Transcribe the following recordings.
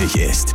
möglich ist.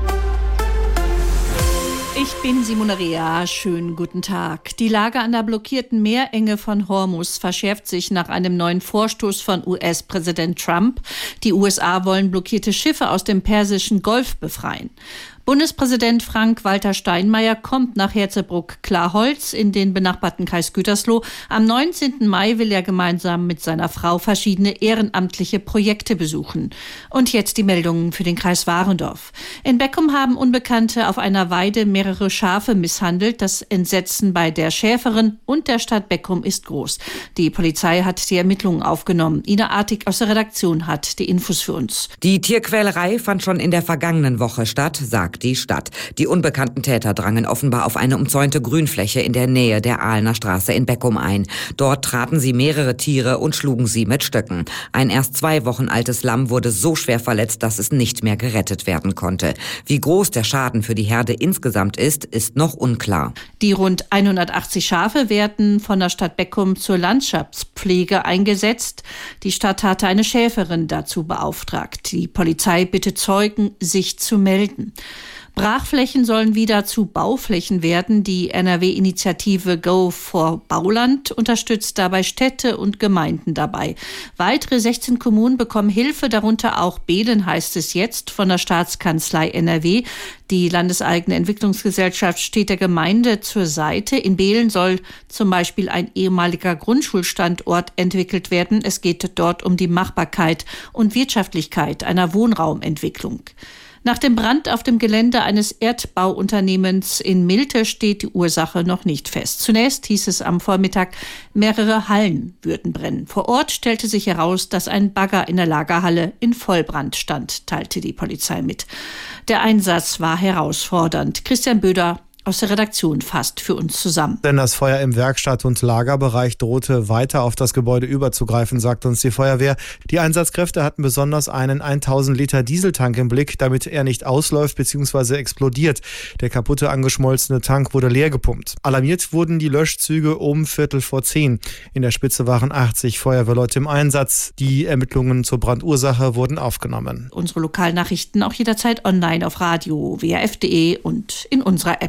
Ich bin Simone Rea. Schönen guten Tag. Die Lage an der blockierten Meerenge von Hormuz verschärft sich nach einem neuen Vorstoß von US-Präsident Trump. Die USA wollen blockierte Schiffe aus dem Persischen Golf befreien. Bundespräsident Frank-Walter Steinmeier kommt nach Herzebruck-Klarholz in den benachbarten Kreis Gütersloh. Am 19. Mai will er gemeinsam mit seiner Frau verschiedene ehrenamtliche Projekte besuchen. Und jetzt die Meldungen für den Kreis Warendorf. In Beckum haben Unbekannte auf einer Weide mehrere Schafe misshandelt. Das Entsetzen bei der Schäferin und der Stadt Beckum ist groß. Die Polizei hat die Ermittlungen aufgenommen. Ina Artig aus der Redaktion hat die Infos für uns. Die Tierquälerei fand schon in der vergangenen Woche statt, sagt die Stadt. Die unbekannten Täter drangen offenbar auf eine umzäunte Grünfläche in der Nähe der Ahlener Straße in Beckum ein. Dort traten sie mehrere Tiere und schlugen sie mit Stöcken. Ein erst 2 Wochen altes Lamm wurde so schwer verletzt, dass es nicht mehr gerettet werden konnte. Wie groß der Schaden für die Herde insgesamt ist noch unklar. Die rund 180 Schafe werden von der Stadt Beckum zur Landschaftspflege eingesetzt. Die Stadt hatte eine Schäferin dazu beauftragt. Die Polizei bittet Zeugen, sich zu melden. Brachflächen sollen wieder zu Bauflächen werden. Die NRW-Initiative Go for Bauland unterstützt dabei Städte und Gemeinden dabei. Weitere 16 Kommunen bekommen Hilfe, darunter auch Behlen, heißt es jetzt, von der Staatskanzlei NRW. Die landeseigene Entwicklungsgesellschaft steht der Gemeinde zur Seite. In Behlen soll zum Beispiel ein ehemaliger Grundschulstandort entwickelt werden. Es geht dort um die Machbarkeit und Wirtschaftlichkeit einer Wohnraumentwicklung. Nach dem Brand auf dem Gelände eines Erdbauunternehmens in Milte steht die Ursache noch nicht fest. Zunächst hieß es am Vormittag, mehrere Hallen würden brennen. Vor Ort stellte sich heraus, dass ein Bagger in der Lagerhalle in Vollbrand stand, teilte die Polizei mit. Der Einsatz war herausfordernd. Christian Böder aus der Redaktion fasst für uns zusammen. Denn das Feuer im Werkstatt- und Lagerbereich drohte weiter auf das Gebäude überzugreifen, sagt uns die Feuerwehr. Die Einsatzkräfte hatten besonders einen 1000 Liter Dieseltank im Blick, damit er nicht ausläuft bzw. explodiert. Der kaputte, angeschmolzene Tank wurde leer gepumpt. Alarmiert wurden die Löschzüge um 9:15. In der Spitze waren 80 Feuerwehrleute im Einsatz. Die Ermittlungen zur Brandursache wurden aufgenommen. Unsere Lokalnachrichten auch jederzeit online auf Radio, WRF.de und in unserer App.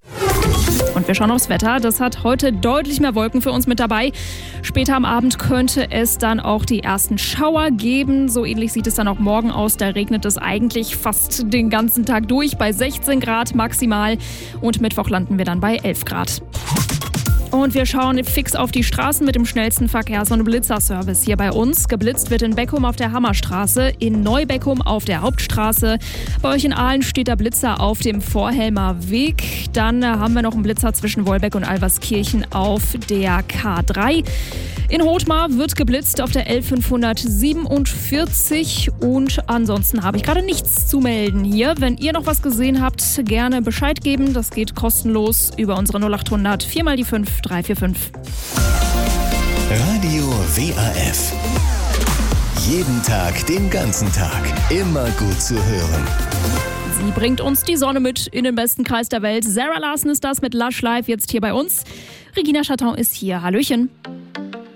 Und wir schauen aufs Wetter. Das hat heute deutlich mehr Wolken für uns mit dabei. Später am Abend könnte es dann auch die ersten Schauer geben. So ähnlich sieht es dann auch morgen aus. Da regnet es eigentlich fast den ganzen Tag durch bei 16 Grad maximal. Und Mittwoch landen wir dann bei 11 Grad. Und wir schauen fix auf die Straßen mit dem schnellsten Verkehrs- und Blitzerservice hier bei uns. Geblitzt wird in Beckum auf der Hammerstraße, in Neubeckum auf der Hauptstraße. Bei euch in Aalen steht der Blitzer auf dem Vorhelmer Weg. Dann haben wir noch einen Blitzer zwischen Wolbeck und Alverskirchen auf der K3. In Hothmar wird geblitzt auf der L547 und ansonsten habe ich gerade nichts zu melden hier. Wenn ihr noch was gesehen habt, gerne Bescheid geben. Das geht kostenlos über unsere 0800 4 mal die 5 345. Radio WRF. Jeden Tag, den ganzen Tag. Immer gut zu hören. Sie bringt uns die Sonne mit in den besten Kreis der Welt. Sarah Larsen ist das mit Lush Life jetzt hier bei uns. Regina Chatton ist hier. Hallöchen.